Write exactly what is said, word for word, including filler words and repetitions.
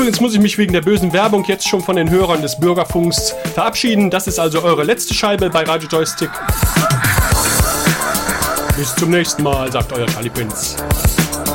Übrigens muss ich mich wegen der bösen Werbung jetzt schon von den Hörern des Bürgerfunks verabschieden. Das ist also eure letzte Scheibe bei Radio Joystick. Bis zum nächsten Mal, sagt euer Charlie Prinz.